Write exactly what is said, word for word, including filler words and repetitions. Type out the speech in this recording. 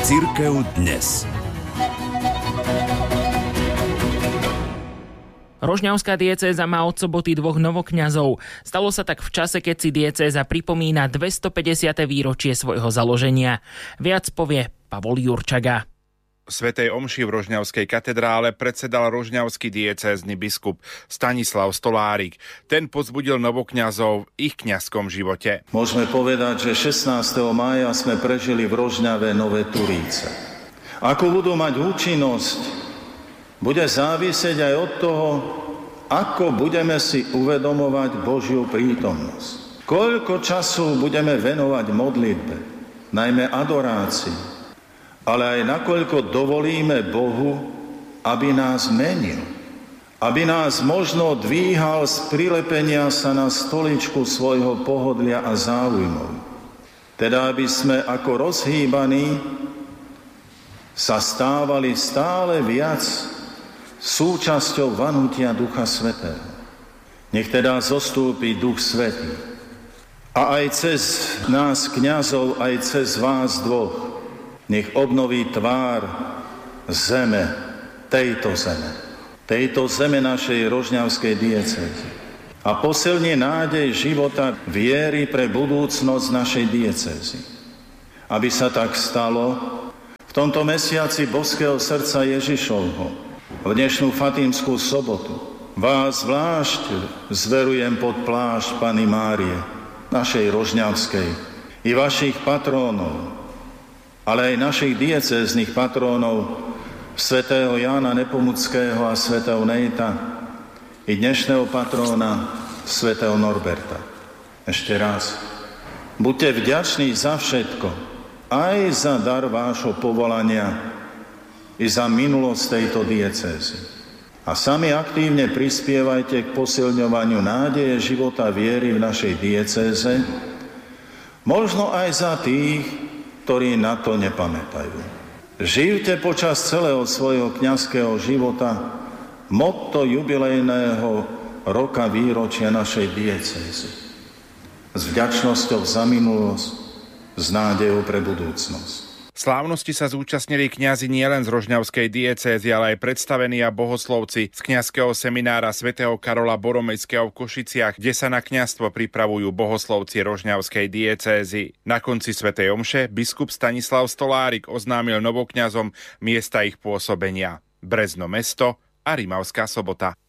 Cirkev dnes. Rožňavská diecéza má od soboty dvoch novokňazov. Stalo sa tak v čase, keď si diecéza pripomína dvestopäťdesiate výročie svojho založenia. Viac povie Pavol Jurčaga. Svätej omši v Rožňavskej katedrále predsedal rožňavský diecézny biskup Stanislav Stolárik. Ten povzbudil novokňazov v ich kňazskom živote. Môžeme povedať, že šestnásteho mája sme prežili v Rožňave Nové Turíce. Ako budú mať účinnosť, bude závisieť aj od toho, ako budeme si uvedomovať Božiu prítomnosť. Koľko času budeme venovať modlitbe, najmä adorácii, ale aj nakoľko dovolíme Bohu, aby nás menil, aby nás možno dvíhal z prilepenia sa na stoličku svojho pohodlia a záujmov. Teda aby sme ako rozhýbaní sa stávali stále viac súčasťou vanutia Ducha Svätého. Nech teda zostúpi Duch Svätý. A aj cez nás, kňazov, aj cez vás dvoch, nech obnoví tvár zeme, tejto zeme, tejto zeme našej rožňavskej diecézy a posilní nádej života viery pre budúcnosť našej diecézy. Aby sa tak stalo v tomto mesiaci Božského srdca Ježišovho, v dnešnú Fatímskú sobotu, vás zvlášť zverujem pod plášť Panny Márie, našej rožňavskej, i vašich patrónov, ale aj našich diecéznych patrónov, svätého Jána Nepomuckého a svätého Nejta, i dnešného patróna svätého Norberta. Ešte raz, buďte vďační za všetko, aj za dar vášho povolania, i za minulosť tejto diecézy. A sami aktívne prispievajte k posilňovaniu nádeje, života, viery v našej diecéze, možno aj za tých, ktorí na to nepamätajú. Žijte počas celého svojho kňazského života motto jubilejného roka výročia našej diecézy. S vďačnosťou za minulosť, s nádejou pre budúcnosť. Slávnosti sa zúčastnili kňazi nielen z rožňavskej diecézy, ale aj predstavení a bohoslovci z kňazského seminára svätého Karola Boromejského v Košiciach, kde sa na kňazstvo pripravujú bohoslovci rožňavskej diecézy. Na konci svätej omše biskup Stanislav Stolárik oznámil novokňazom miesta ich pôsobenia: Brezno mesto a Rimavská Sobota.